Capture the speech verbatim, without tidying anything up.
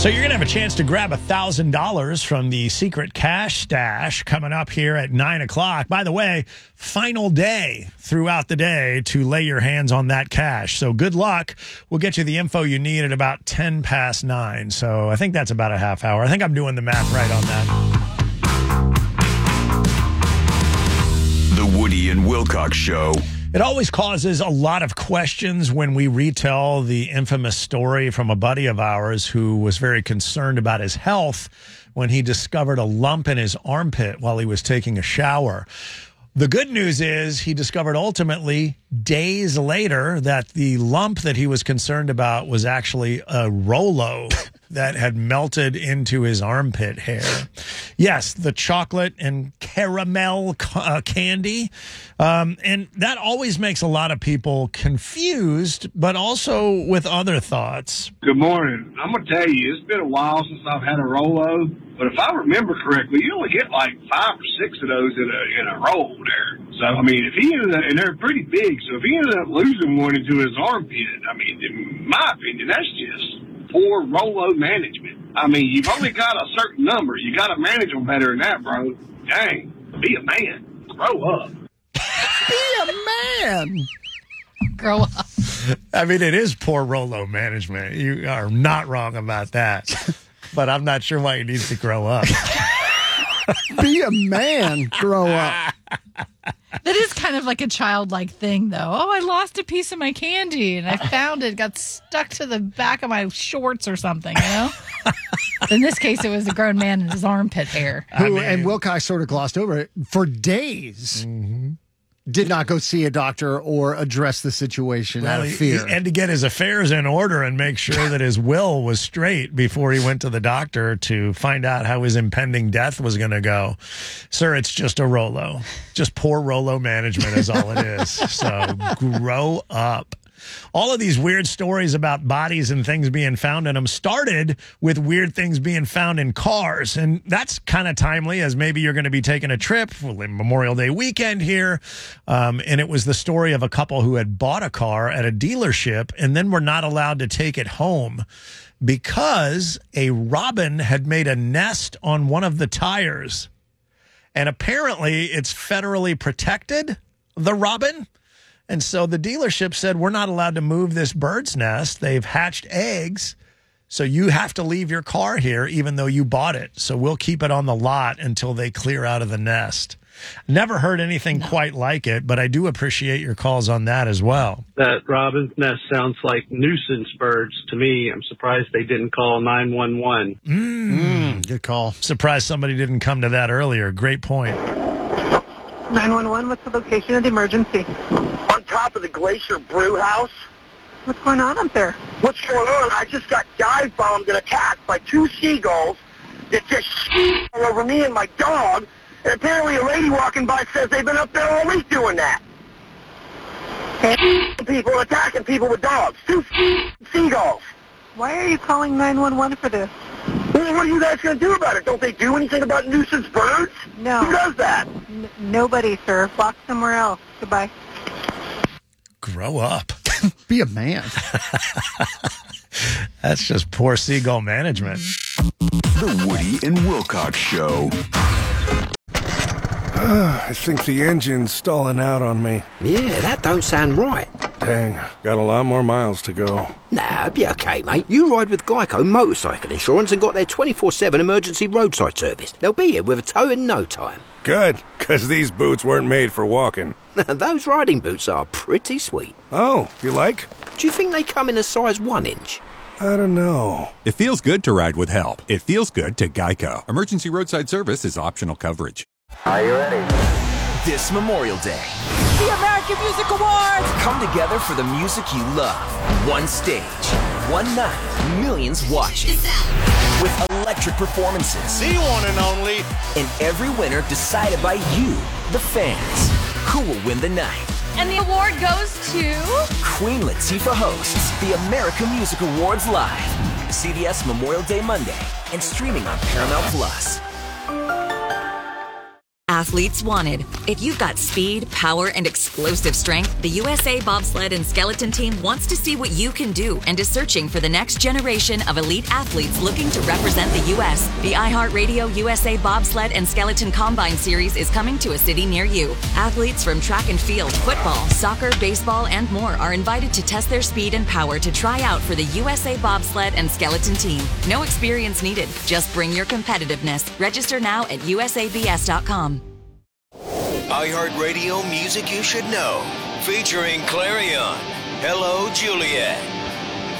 So you're going to have a chance to grab one thousand dollars from the secret cash stash coming up here at nine o'clock. By the way, final day throughout the day to lay your hands on that cash. So good luck. We'll get you the info you need at about ten past nine. So I think that's about a half hour. I think I'm doing the math right on that. The Woody and Wilcox Show. It always causes a lot of questions when we retell the infamous story from a buddy of ours who was very concerned about his health when he discovered a lump in his armpit while he was taking a shower. The good news is he discovered ultimately days later that the lump that he was concerned about was actually a Rolo that had melted into his armpit hair. Yes, the chocolate and caramel uh, candy. Um, and that always makes a lot of people confused, but also with other thoughts. Good morning. I'm going to tell you, it's been a while since I've had a Rolo, but if I remember correctly, you only get like five or six of those in a, in a roll there. So, I mean, if he ended up, and they're pretty big, so if he ended up losing one into his armpit, I mean, in my opinion, that's just poor Rolo management. I mean, you've only got a certain number. You got to manage them better than that, bro. Dang, be a man. Grow up. Be a man. Grow up. I mean, it is poor Rolo management. You are not wrong about that. But I'm not sure why he needs to grow up. Be a man. Grow up. That is kind of like a childlike thing, though. Oh, I lost a piece of my candy, and I found it, got stuck to the back of my shorts or something, you know? In this case, it was a grown man in his armpit hair. Who, I mean, and Wilcox sort of glossed over it, for days mm-hmm. did not go see a doctor or address the situation well, out of he, fear. he had to get his affairs in order and make sure that his will was straight before he went to the doctor to find out how his impending death was going to go. Sir, it's just a Rolo. Just poor Rolo management is all it is. So grow up. All of these weird stories about bodies and things being found in them started with weird things being found in cars. And that's kind of timely, as maybe you're going to be taking a trip for Memorial Day weekend here. Um, and it was the story of a couple who had bought a car at a dealership and then were not allowed to take it home because a robin had made a nest on one of the tires. And apparently it's federally protected, the robin. And so the dealership said, we're not allowed to move this bird's nest. They've hatched eggs, so you have to leave your car here even though you bought it. So we'll keep it on the lot until they clear out of the nest. Never heard anything no. quite like it, but I do appreciate your calls on that as well. That robin's nest sounds like nuisance birds to me. I'm surprised they didn't call nine one one. Mm. Mm, good call. Surprised somebody didn't come to that earlier. Great point. nine one one, what's the location of the emergency? On top of the Glacier Brew House. What's going on up there? What's going on? I just got dive bombed and attacked by two seagulls that just all over me and my dog. And apparently a lady walking by says they've been up there all week doing that. And people attacking people with dogs. Two seagulls. Why are you calling nine one one for this? Well, what are you guys going to do about it? Don't they do anything about nuisance birds? No. Who does that? N- nobody, sir. Walk somewhere else. Goodbye. Grow up. Be a man. That's just poor seagull management. The Woody and Wilcox Show. I think the engine's stalling out on me. Yeah, that don't sound right. Dang, got a lot more miles to go. Nah, be okay, mate. You ride with Geico Motorcycle Insurance and got their twenty-four seven emergency roadside service. They'll be here with a tow in no time. Good, because these boots weren't made for walking. Those riding boots are pretty sweet. Oh, you like? Do you think they come in a size one inch? I don't know. It feels good to ride with help. It feels good to Geico. Emergency roadside service is optional coverage. Are you ready? This Memorial Day, the American Music Awards come together for the music you love. One stage, one night, millions watching. With electric performances. The one and only. And every winner decided by you, the fans. Who will win the night? And the award goes to... Queen Latifah hosts the American Music Awards live. C B S Memorial Day Monday and streaming on Paramount Plus. athletes wanted. If you've got speed, power, and explosive strength, the U S A Bobsled and Skeleton Team wants to see what you can do and is searching for the next generation of elite athletes looking to represent the U S. The iHeartRadio U S A Bobsled and Skeleton Combine Series is coming to a city near you. Athletes from track and field, football, soccer, baseball, and more are invited to test their speed and power to try out for the U S A Bobsled and Skeleton Team. No experience needed. Just bring your competitiveness. Register now at U S A B S dot com. iHeartRadio Music You Should Know, featuring Clarion. Hello, Juliet.